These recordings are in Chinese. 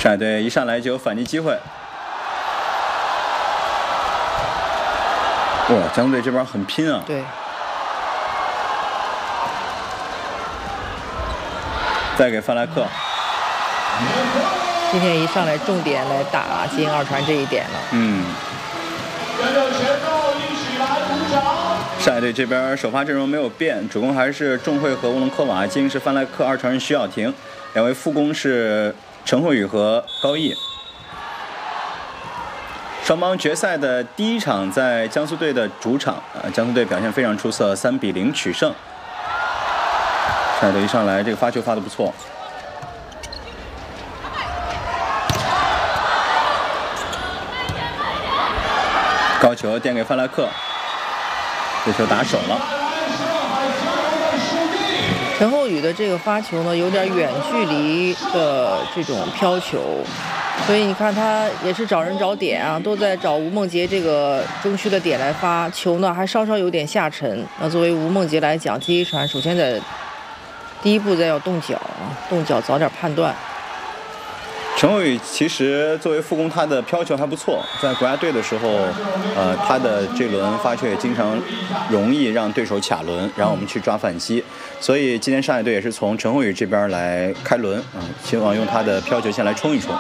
上海队一上来就有反击机会。哇，江苏队这边很拼啊！ 对。 再给范莱克。 今天一上来重点来打接应二传这一点了。 上海队这边首发阵容没有变，主攻还是仲慧和乌龙科瓦，接应是范莱克，二传是徐晓婷，两位副攻是陈慧宇和高毅。双方决赛的第一场在江苏队的主场，江苏队表现非常出色，3-0取胜。上海队一上来这个发球发得不错。高球垫给范莱克，这球打手了。 陈厚宇的这个发球呢，有点远距离的这种飘球，所以你看他也是找人找点啊，都在找吴梦洁这个中区的点来发球呢，还稍稍有点下沉。那作为吴梦洁来讲，第一传首先在第一步要动脚啊，动脚早点判断。 陈慧宇其实作为副攻，他的飘球还不错，在国家队的时候，他的这轮发球也经常容易让对手卡轮，然后我们去抓反击。所以今天上海队也是从陈慧宇这边来开轮，希望用他的飘球先来冲一冲。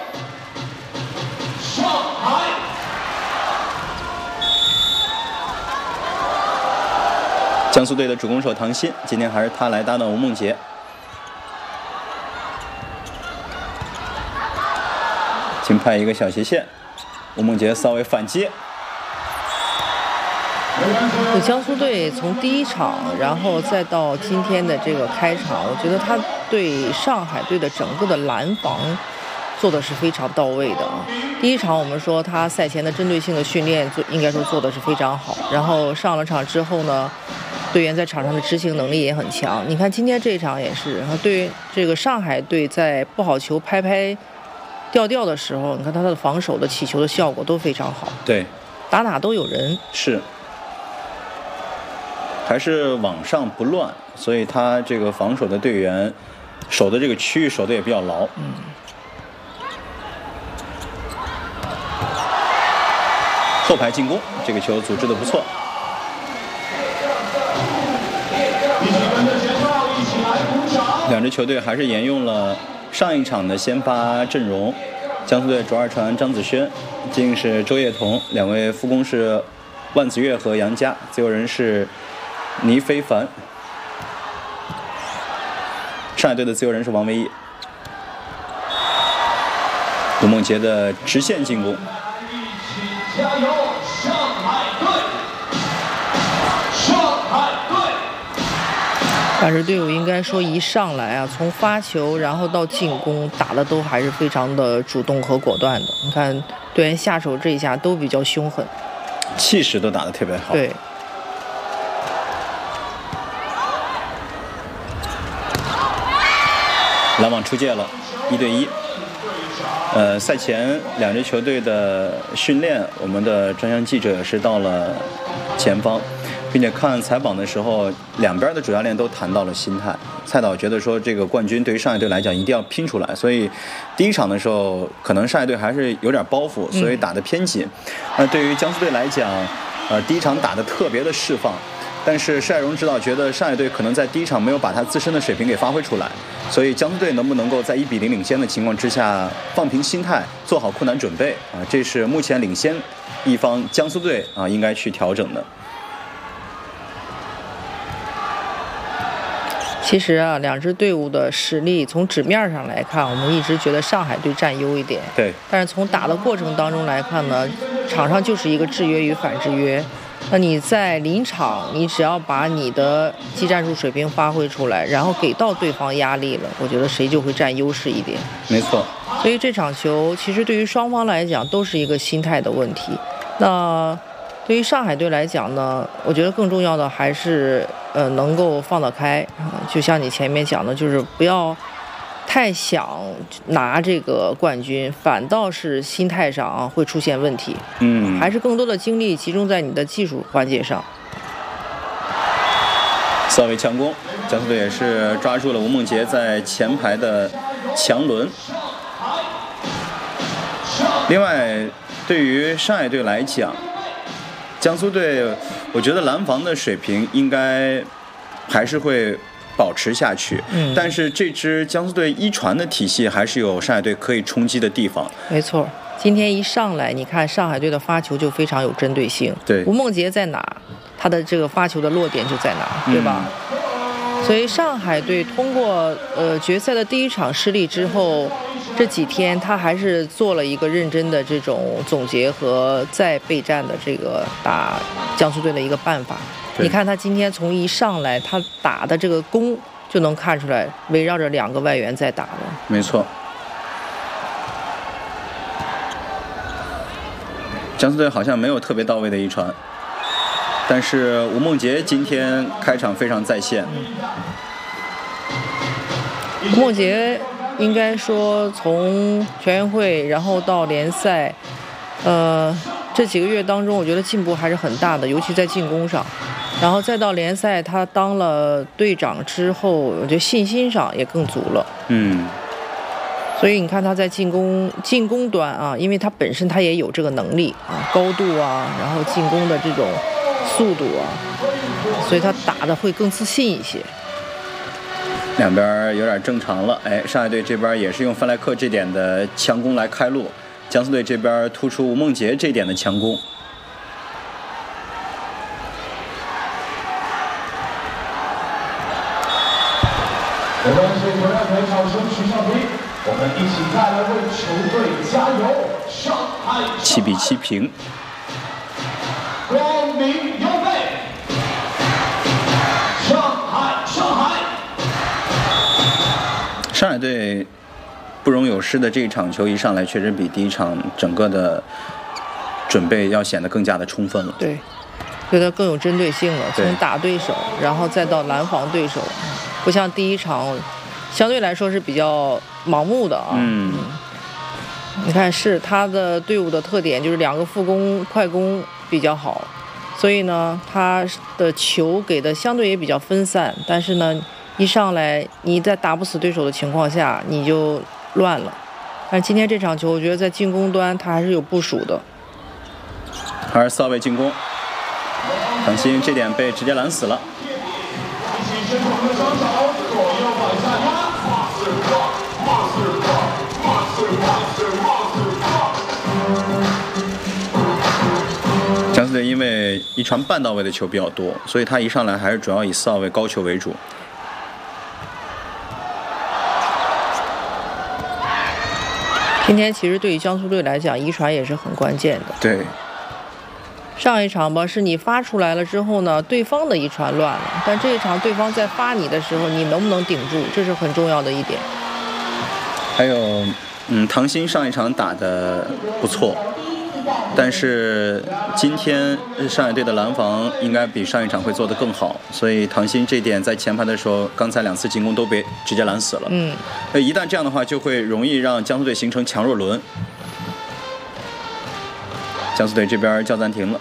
江苏队的主攻手唐鑫，今天还是他来搭档吴梦洁。轻拍一个小斜线，吴梦洁稍微反击。 江苏队从第一场，然后再到今天的这个开场，我觉得他对上海队的整个的拦防做的是非常到位的啊。第一场我们说他赛前的针对性的训练应该说做的是非常好，然后上了场之后呢，队员在场上的执行能力也很强。你看今天这一场也是，对这个上海队在不好球拍调的时候，你看他的防守的起球的效果都非常好。 对， 打哪都有人。 是，还是网上不乱，所以他这个防守的队员守的这个区域守的也比较牢。后排进攻，这个球组织的不错。两支球队还是沿用了上一场的先发阵容，江苏队主二传张子轩，接应是周叶彤，两位副攻是万子悦和杨佳，自由人是倪非凡。上海队的自由人是王唯一。吴梦洁的直线进攻。 但是队伍应该说一上来啊，从发球然后到进攻打的都还是非常的主动和果断的。你看队员下手这一下都比较凶狠， 气势都打得特别好。 对。 拦网出界了，1对1。赛前两支球队的训练，我们的专项记者也是到了前方。并且看采访的时候，两边的主教练都谈到了心态。蔡导觉得说，这个冠军对于上海队来讲一定要拼出来，所以第一场的时候，可能上海队还是有点包袱，所以打得偏紧。对于江苏队来讲，第一场打得特别的释放，但是施海荣指导觉得上海队可能在第一场没有把他自身的水平给发挥出来，所以江苏队能不能够在1-0领先的情况之下放平心态，做好困难准备啊？这是目前领先一方江苏队啊应该去调整的。 其实啊，两支队伍的实力从纸面上来看，我们一直觉得上海队占优一点。 对。 但是从打的过程当中来看呢，场上就是一个制约与反制约。那你在临场，你只要把你的技战术水平发挥出来，然后给到对方压力了，我觉得谁就会占优势一点。 没错。 所以这场球其实对于双方来讲都是一个心态的问题。那对于上海队来讲呢，我觉得更重要的还是能够放得开啊，就像你前面讲的，就是不要太想拿这个冠军，反倒是心态上啊会出现问题。还是更多的精力集中在你的技术环节上。 稍微强攻，江苏队也是抓住了吴梦洁在前排的强轮。 另外，对于上海队来讲，江苏队，我觉得拦防的水平应该还是会保持下去。但是这支江苏队一传的体系还是有上海队可以冲击的地方。 没错，今天一上来，你看上海队的发球就非常有针对性。 对， 吴梦洁在哪，他的这个发球的落点就在哪，对吧？所以上海队通过决赛的第一场失利之后，这几天他还是做了一个认真的这种总结和再备战的这个打江苏队的一个办法。你看他今天从一上来，他打的这个攻就能看出来，围绕着2个外援在打的。 没错。江苏队好像没有特别到位的一传。但是吴梦洁今天开场非常在线。 吴梦洁应该说从全运会然后到联赛，这几个月当中，我觉得进步还是很大的，尤其在进攻上。然后再到联赛，他当了队长之后，我觉得信心上也更足了。所以你看他在进攻端啊，因为他本身他也有这个能力啊，高度啊，然后进攻的这种速度啊，所以他打的会更自信一些。 两边有点正常了，上海队这边也是用范莱克这点的强攻来开路，江苏队这边突出吴梦洁这点的强攻。 我们是国家队掌声许上平，我们一起再来为球队加油！上海 7比7平。 光明有备，上海。 上海队不容有失的这一场球一上来，确实比第一场整个的准备要显得更加的充分了。 对，觉得更有针对性了，从打对手，然后再到拦防对手，不像第一场相对来说是比较盲目的啊。你看是他的队伍的特点就是2个副攻快攻比较好，所以呢他的球给的相对也比较分散，但是呢一上来你在打不死对手的情况下你就乱了。但今天这场球我觉得在进攻端他还是有部署的。 还是4号位进攻，唐鑫这点被直接拦死了。江苏队因为一传半到位的球比较多，所以他一上来还是主要以4号位高球为主。 今天其实对于江苏队来讲，一传也是很关键的。 对。 上一场吧，是你发出来了之后呢，对方的一传乱了，但这一场对方在发你的时候，你能不能顶住，这是很重要的一点。 还有，唐鑫上一场打得不错，但是今天上海队的拦防应该比上一场会做得更好，所以唐鑫这点在前排的时候，刚才2次进攻都被直接拦死了。一旦这样的话，就会容易让江苏队形成强弱轮。江苏队这边叫暂停了。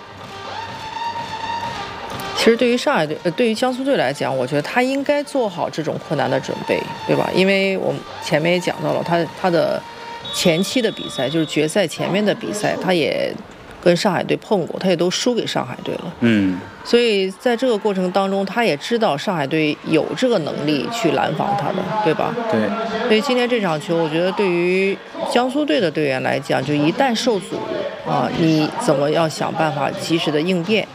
其实对于上海队，对于江苏队来讲，我觉得他应该做好这种困难的准备，对吧？因为我们前面也讲到了，他的前期的比赛，就是决赛前面的比赛，他也跟上海队碰过，他也都输给上海队了。所以在这个过程当中，他也知道上海队有这个能力去拦防他的，对吧？ 对。 所以今天这场球，我觉得对于江苏队的队员来讲，就一旦受阻啊，你怎么要想办法及时的应变。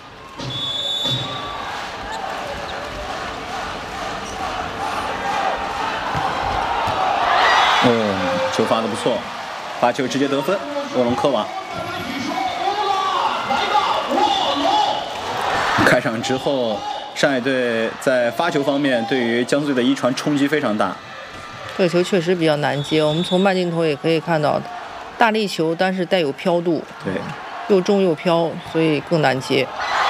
球发得不错，发球直接得分，沃隆科瓦。开场之后，上海队在发球方面对于江苏队的一传冲击非常大。 这个球确实比较难接，我们从慢镜头也可以看到，大力球但是带有飘度， 对， 又重又飘，所以更难接。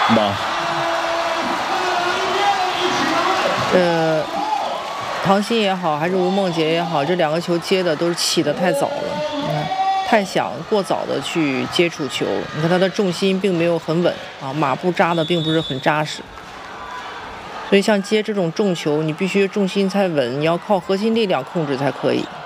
唐鑫也好，还是吴梦洁也好，这2个球接的都是起得太早了，你看，太想过早的去接触球，你看他的重心并没有很稳啊，马步扎的并不是很扎实，所以像接这种重球，你必须重心才稳，你要靠核心力量控制才可以。